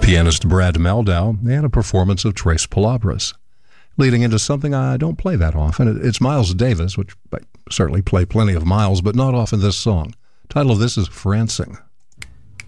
Pianist Brad Mehldau and a performance of Tres Palabras. Leading into something I don't play that often, it's Miles Davis, which I certainly play plenty of Miles, but not often this song. Title of this is Francing.